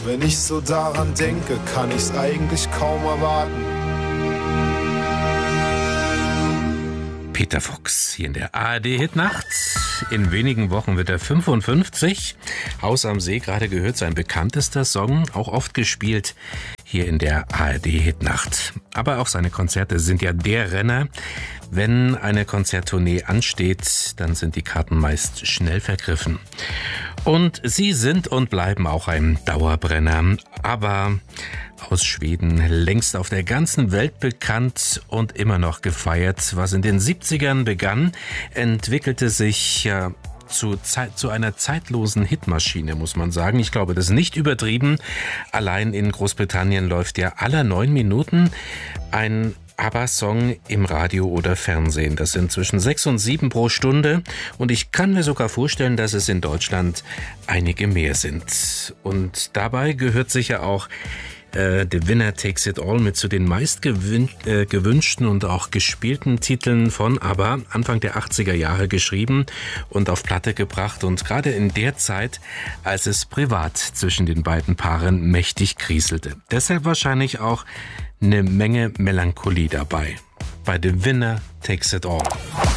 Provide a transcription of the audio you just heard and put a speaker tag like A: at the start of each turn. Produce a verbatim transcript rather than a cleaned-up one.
A: Wenn ich so daran denke, kann ich's eigentlich kaum erwarten.
B: Peter Fox hier in der A R D-Hitnacht. In wenigen Wochen wird er fünfundfünfzig. Haus am See, gerade gehört, sein bekanntester Song, auch oft gespielt hier in der A R D-Hitnacht. Aber auch seine Konzerte sind ja der Renner. Wenn eine Konzerttournee ansteht, dann sind die Karten meist schnell vergriffen. Und sie sind und bleiben auch ein Dauerbrenner. Aber aus Schweden, längst auf der ganzen Welt bekannt und immer noch gefeiert. Was in den siebzigern begann, entwickelte sich ja zu, Zeit, zu einer zeitlosen Hitmaschine, muss man sagen. Ich glaube, das ist nicht übertrieben. Allein in Großbritannien läuft ja alle neun Minuten ein ABBA-Song im Radio oder Fernsehen. Das sind zwischen sechs und sieben pro Stunde. Und ich kann mir sogar vorstellen, dass es in Deutschland einige mehr sind. Und dabei gehört sicher auch Uh, The Winner Takes It All mit zu den meist gewün- äh, gewünschten und auch gespielten Titeln von ABBA, Anfang der achtziger Jahre geschrieben und auf Platte gebracht, und gerade in der Zeit, als es privat zwischen den beiden Paaren mächtig kriselte. Deshalb wahrscheinlich auch eine Menge Melancholie dabei. Bei The Winner Takes It All.